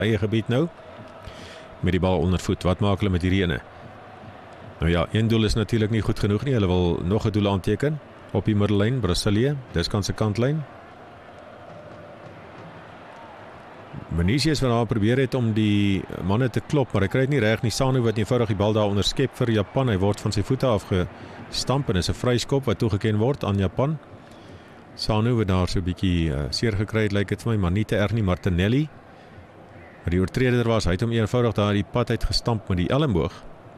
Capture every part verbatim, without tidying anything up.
eie gebied nou. Met die bal onder voet. Wat maak hulle met die ene? Nou ja, een doel is natuurlik nie goed genoeg nie. Hulle wil nog 'n doel aanteken op die middellyn, Brasilië. Dis kan se kantlyn. Vinicius wat daar probeer het om die manne te klop, maar hy kry dit nie reg nie. Sanu wat eenvoudig die bal daar onderskep vir Japan. Hy word van sy voete afgestamp en is 'n vryskop wat toegeken word aan Japan. Sanu wat daar so 'n bietjie uh, seer gekry het, lyk dit vir my, maar nie te erg nie. Martinelli, wat die oortreder was, hy het hom eenvoudig daar die pad uit gestamp met die elmboog.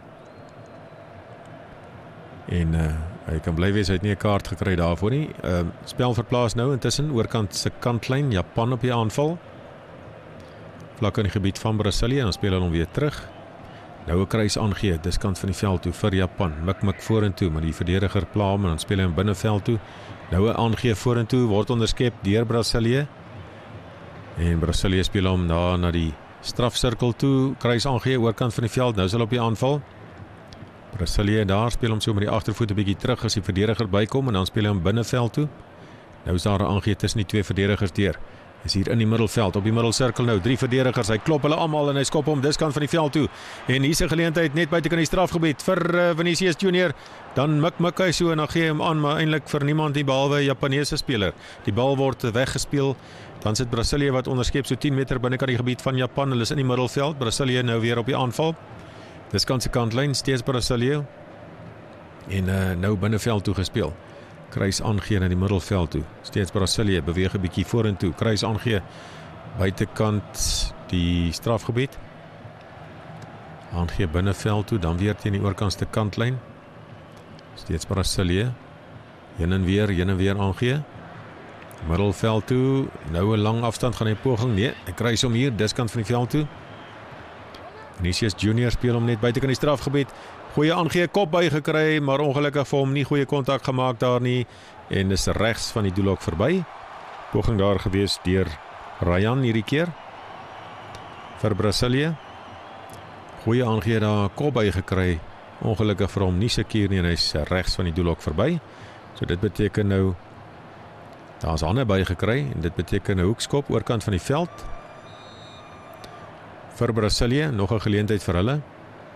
En uh, hy kan bly wees, hy het nie 'n kaart gekry daarvoor nie. Uh, spel verplaas nou intussen, oorkant se kantlyn, Japan op die aanval. Vlak in die gebied van Brasilië, en dan speel hulle hom weer terug. Nou 'n kruis aangee, dis kant van die veld toe vir Japan. Mik mik vorentoe, maar die verdediger pla hom en dan speel hy hom binneveld toe. Nou 'n aangee vorentoe, word onderskep deur Brasilië. En Brasilië speel hom daar na die strafsirkel toe, kruis aangee oorkant van die veld. Nou is hulle op die aanval. Brasilië daar speel hom so met die agtervoet 'n bietjie terug as die verdediger bykom en dan speel hy hom binneveld toe. Nou is daar 'n aangee tussen die twee verdedigers deur. Is hier in die middelveld, op die middelsirkel nou, drie verdedigers, hy klop hulle almal en hy skop hom diskant van die veld toe. En hier is 'n geleentheid net buite kan die strafgebied vir uh, Vinicius Junior. Dan mik mik hy so en dan gee hy hom aan, maar eintlik vir niemand nie behalwe 'n Japaneese speler. Die bal word weggespeel. Dan sit Brasilië wat onderskep so tien meter binne kan die gebied van Japan. Hulle is in die middelveld. Brasilië nou weer op die aanval. Dis kant se kantlyn, steeds Brasilië. En uh, nou binneveld toe gespeel. Kruis aangee na die middelveld toe. Steeds Brasilië beweeg 'n bietjie vorentoe. Kruis aangee buitekant die strafgebied. Aangee binneveld toe, dan weer teen die oorkantste kantlyn. Steeds Brasilië. Heen en weer, heen en weer aangee. Middelveld toe. Nou 'n lang afstand gaan hy poging. Nee, hy kruis hom hier diskant van die veld toe. Vinicius Junior speel hom net buitekant die strafgebied. Goeie aangee, kop by gekry, maar ongelukkig vir hom nie goeie kontak gemaak daar nie. En is regs van die doelhok verby. Poging daar gewees deur Ryan hierdie keer. Vir Brasilië. Goeie aangee daar, kop by gekry. Ongelukkig vir hom nie seker nie en hy is regs van die doelhok verby. So dit beteken nou, daar is hande by gekry en dit beteken 'n hoekskop oorkant van die veld. Vir Brasilië, nog 'n geleentheid vir hulle.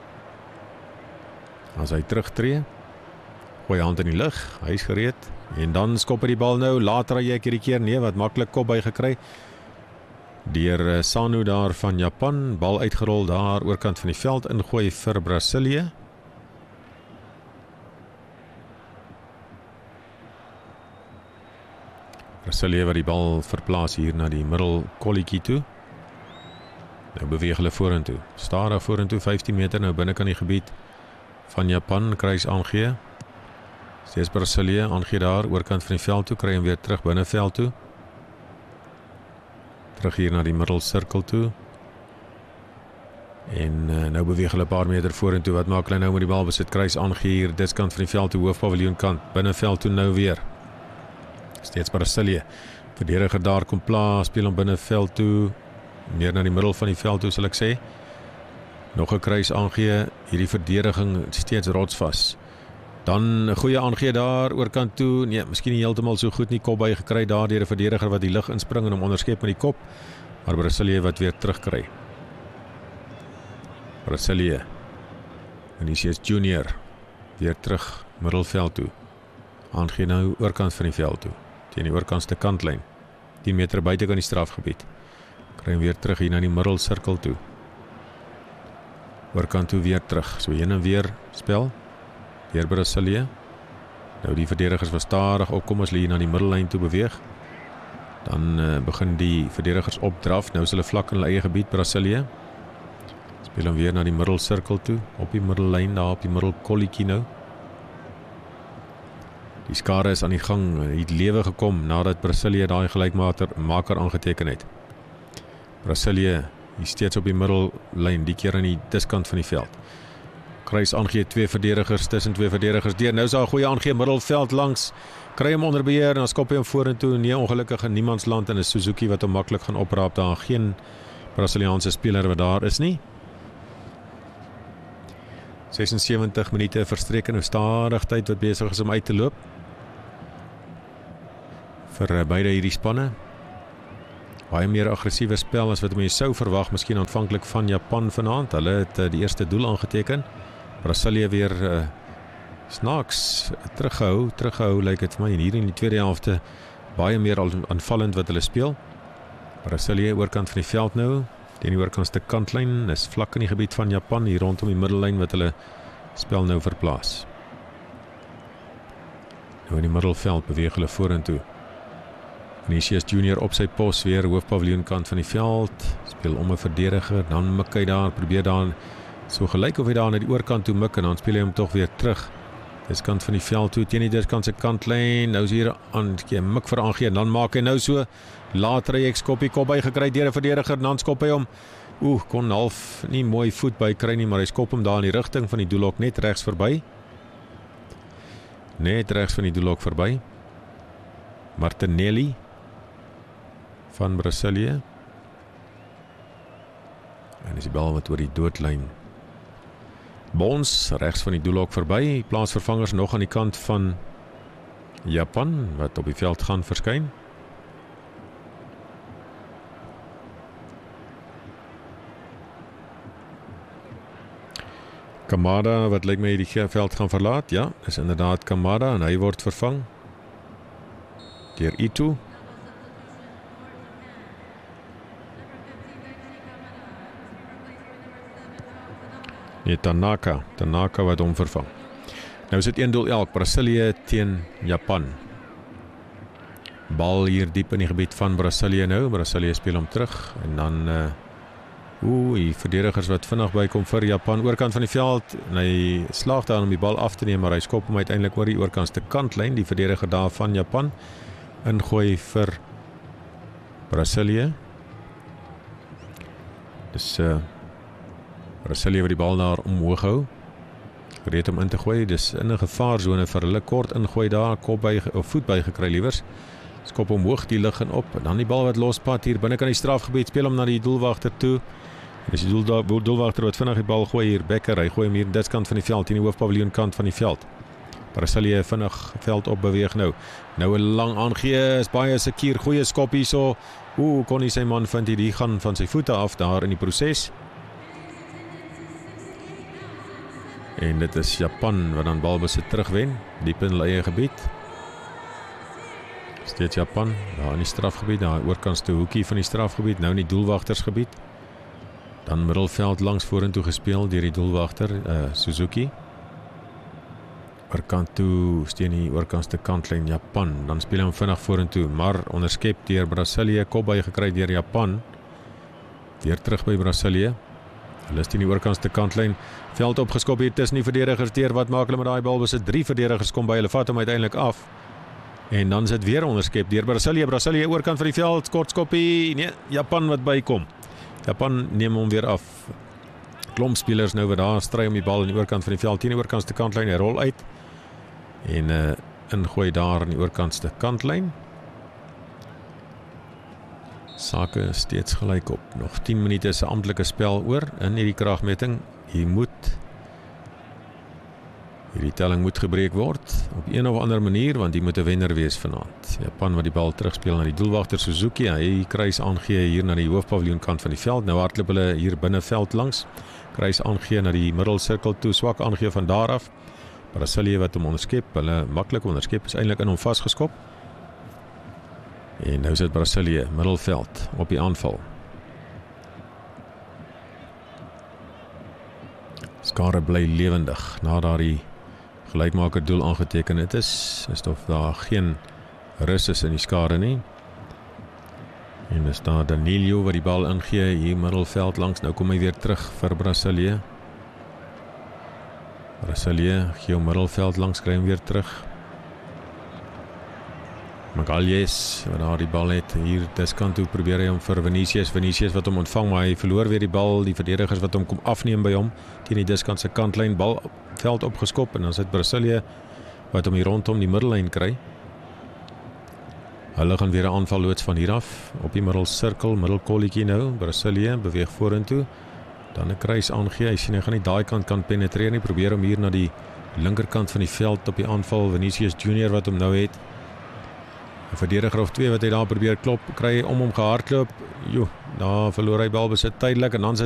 As hy terugtree, gooi hand in die lug, hy is gereed, en dan skop hy die bal nou, later hy ek hierdie keer, nee, wat maklik kop by gekry, deur Sanu daar van Japan, bal uitgerol daar, oorkant van die veld, ingooi vir Brasilië. Brasilië wat die bal verplaas hier na die middelkolletjie toe. Nou beweeg hulle vorentoe, stadig vorentoe, vyftien meter nou binne kan die gebied van Japan, kruis aangee. Steeds Brasilië, aangee daar, oorkant van die veld toe, kry hom weer terug binneveld toe. Terug hier na die middelsirkel toe. En uh, nou beweeg hulle 'n paar meter vorentoe. Wat maak hulle nou met die bal besit? Kruis aangee hier, diskant van die veld toe, hoofpaviljoenkant, binneveld toe nou weer. Steeds Brasilië. Verdediger daar kom pla, speel hom binneveld toe, meer na die middel van die veld toe sal ek sê. Nog 'n kruis aangee, hierdie verdediging steeds rotsvas. Dan 'n goeie aangee daar oorkant toe. Nee, miskien nie heeltemal so goed nie, kop by gekry daar deur 'n verdediger wat die lug inspring en hom onderskep met die kop. Maar Brasilië wat weer terugkry. Brasilië. Vinicius Junior weer terug middelveld toe. Aangee nou oorkant van die veld toe. Teen die oorkantste kantlyn. tien meter buite kan die strafgebied. Kry hom weer terug hier na die middelsirkel toe. Oorkant toe weer terug. So heen en weer spel. Deur Brasilië. Nou die verdedigers was stadig opkom as hulle hier na die middellyn toe beweeg. Dan uh, begin die verdedigers opdraf. Nou is hulle vlak in hulle eie gebied, Brasilië. Speel hom weer na die middelsirkel toe. Op die middellyn, daar op die middelkolletjie nou. Die skare is aan die gang. Het lewe gekom nadat Brasilië daai gelykmaker maker aangeteken het. Brasilië hier steeds op die middellyn, die keer aan die diskant van die veld. Kruis aangee twee verdedigers, tussen twee verdedigers deur. Nou is daar 'n goeie aangee middelveld langs. Kry hom onder beheer en dan skop hy hom vorentoe. Nee, ongelukkig in niemandsland en 'n Suzuki wat hom maklik gaan opraap. Daar geen Brasiliaanse speler wat daar is nie. ses en sewentig minute verstrek en nou stadig tyd wat besig is om uit te loop. Vir beide hierdie spanne. baie meer aggressiewe spel as wat mense sou verwag, miskien aanvanklik van Japan vanaand. Hulle het uh, die eerste doel aangeteken. Brasilië weer uh, snaaks teruggehou, teruggehou lyk dit vir my, en hier in die tweede helfte baie meer aanvallend wat hulle speel. Brasilië oorkant van die veld nou, teen die oorkantste kantlyn, is vlak in die gebied van Japan, hier rondom die middellyn wat hulle spel nou verplaas. Nou in die middelveld beweeg hulle vorentoe. Vinicius Junior op sy pos weer, hoofpaviljoenkant van die veld, speel om 'n verdediger, dan mik hy daar, probeer daar, so gelyk of hy daar na die oorkant toe mik, en dan speel hy hom tog weer terug. Dis kant van die veld toe, teen die diskant se kantlyn, nou is hier aan, mik vir aangee, en dan maak hy nou so, later hy ek skoppie kop by gekry deur 'n verdediger, en dan skop hy hom, oeh, kon half nie mooi voet by kry nie, maar hy skop hom daar in die rigting van die doelhok, net regs verby. Net regs van die doelhok verby. Martinelli van Brasilië. En is die bal wat oor die doodlyn bons, regs van die doelhok verby. Plaasvervangers nog aan die kant van Japan, wat op die veld gaan verskyn. Kamada, wat lyk my die veld gaan verlaat, ja, is inderdaad Kamada, en hy word vervang deur Ito. Nee, Tanaka, Tanaka wat hom vervang. Nou is dit een doel elk, Brasilië teen Japan. Bal hier diep in die gebied van Brasilië nou, Brasilië speel hom terug, en dan uh, Oeh, die verdedigers wat vinnig bykom vir Japan, oorkant van die veld, en hy slaag daar om die bal af te neem, maar hy skop hom uiteindelik oor die oorkantste kantlyn, die verdediger daar van Japan, ingooi vir Brasilië. Dus uh, Brasilië wat die bal daar omhoog hou, gereed om in te gooi, dis in 'n gevaarzone vir hulle, kort ingooi daar, kop by, of voet by gekry liewers, skop hom hoog die lug en op, en dan die bal wat lospad hier binne kan die strafgebied, speel hom na die doelwagter toe. Dis die doel, doelwagter wat vinnig die bal gooi hier, Becker, hy gooi hom hier in dit kant van die veld, in die hoofpaviljoen kant van die veld. Brasilië vinnig veld op beweeg nou. Nou 'n lang aangee, is baie sekuur, goeie skop hierso. Oeh, kon nie sy man vind, die gaan van sy voete af daar in die proses. En dit is Japan wat dan balbesit terugwen, diep in hulle eie gebied. Steeds Japan, daar in die strafgebied, daar oorkantste hoekie van die strafgebied, nou in die doelwagtersgebied. Dan middelveld langs vorentoe gespeel deur die doelwagter, uh, Suzuki. Oorkant toe, steen die oorkantste kantlyn Japan, dan speel hy hom vinnig vorentoe, maar onderskep deur Brasilië, kopby gekry deur Japan. Weer terug by Brasilië. Hulle is teen die oorkantste kantlyn, veld opgeskop hier tussen die verdedigers deur, wat maak hulle met daai bal? Besit drie verdedigers kom by, hulle vat hom uiteindelik af. En dan is dit weer onderskep deur Brasilië, Brasilië oorkant van die veld, kort skoppie, nee, Japan wat bykom. Japan neem hom weer af. Klomp spelers nou wat daar stry om die bal in die oorkant van die veld, teen die oorkantste kantlyn, hy rol uit. En uh, ingooi daar in die oorkantste kantlyn. Sake steeds gelyk op. Nog tien minute is 'n amptelike spel oor in hierdie kragmeting. Hier moet hierdie telling moet gebreek word op een of ander manier, want die moet 'n wenner wees vanaand. Japan wat die bal terugspeel na die doelwagter Suzuki, hy kruis aangee hier na die hoofpaviljoen kant van die veld. Nou hardloop hulle hier binne veld langs. Kruis aangee na die middelsirkel toe, swak aangee van daar af. Brasilië wat hom onderskep, hulle maklik onderskep, is eintlik in hom vasgeskop. En nou is dit Brasilië, middelveld, op die aanval. Skare bly lewendig, na daardie gelykmaker doel aangeteken het is, is of daar geen rus is in die skare nie. En is daar Danilo wat die bal ingee, hier middelveld langs, nou kom hy weer terug vir Brasilië. Brasilië, gee hom middelveld langs, kry hom weer terug. Magalhães, wat daar die bal het, hier diskant toe probeer hy hom vir Vinicius, Vinicius wat hom ontvang, maar hy verloor weer die bal, die verdedigers wat hom kom afneem by hom, teen die diskant se kantlyn, bal veld opgeskop, en dan sit Brasilië wat hom hier rondom die middellyn kry. Hulle gaan weer 'n aanval loods van hier af, op die middelsirkel, middelkolletjie nou, Brasilië beweeg vorentoe, dan 'n kruis aangee, hy sien hy gaan nie daai kant kan penetreer nie, probeer hom hier na die linkerkant van die veld op die aanval, Vinicius Junior wat hom nou het. 'n verdediger of twee wat hy daar probeer klop kry om hom gehardloop. Jo, daar verloor hy balbesit tydelik en dan se